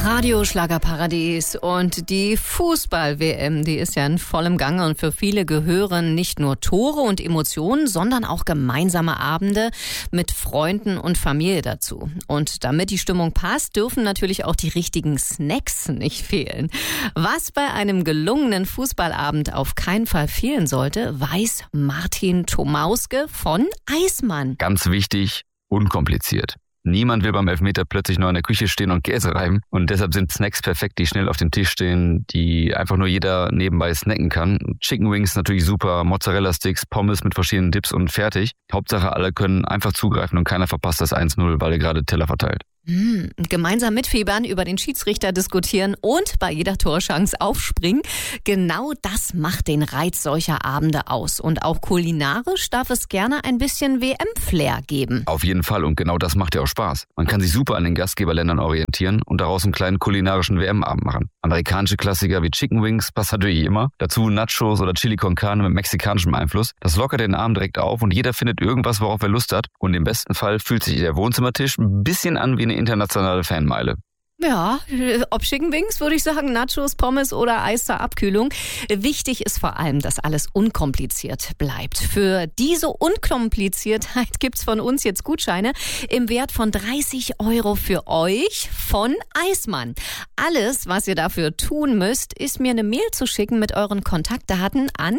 Radio Schlagerparadies und die Fußball-WM, die ist ja in vollem Gange und für viele gehören nicht nur Tore und Emotionen, sondern auch gemeinsame Abende mit Freunden und Familie dazu. Und damit die Stimmung passt, dürfen natürlich auch die richtigen Snacks nicht fehlen. Was bei einem gelungenen Fußballabend auf keinen Fall fehlen sollte, weiß Martin Tomauske von Eismann. Ganz wichtig, unkompliziert. Niemand will beim Elfmeter plötzlich noch in der Küche stehen und Käse reiben. Und deshalb sind Snacks perfekt, die schnell auf dem Tisch stehen, die einfach nur jeder nebenbei snacken kann. Chicken Wings natürlich super, Mozzarella-Sticks, Pommes mit verschiedenen Dips und fertig. Hauptsache, alle können einfach zugreifen und keiner verpasst das 1-0, weil er gerade Teller verteilt. Gemeinsam mitfiebern, über den Schiedsrichter diskutieren und bei jeder Torchance aufspringen. Genau das macht den Reiz solcher Abende aus. Und auch kulinarisch darf es gerne ein bisschen WM-Flair geben. Auf jeden Fall, und genau das macht ja auch Spaß. Man kann sich super an den Gastgeberländern orientieren und daraus einen kleinen kulinarischen WM-Abend machen. Amerikanische Klassiker wie Chicken Wings passt natürlich immer. Dazu Nachos oder Chili con Carne mit mexikanischem Einfluss. Das lockert den Abend direkt auf und jeder findet irgendwas, worauf er Lust hat. Und im besten Fall fühlt sich der Wohnzimmertisch ein bisschen an wie eine internationale Fanmeile. Ja, ob Chicken Wings, würde ich sagen, Nachos, Pommes oder Eis zur Abkühlung. Wichtig ist vor allem, dass alles unkompliziert bleibt. Für diese Unkompliziertheit gibt's von uns jetzt Gutscheine im Wert von 30 € für euch von Eismann. Alles, was ihr dafür tun müsst, ist mir eine Mail zu schicken mit euren Kontaktdaten an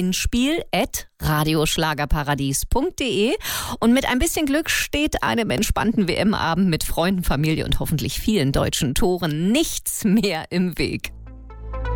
gewinnspiel@radioschlagerparadies.de und mit ein bisschen Glück steht einem entspannten WM-Abend mit Freunden, Familie und hoffentlich vielen deutschen Toren nichts mehr im Weg.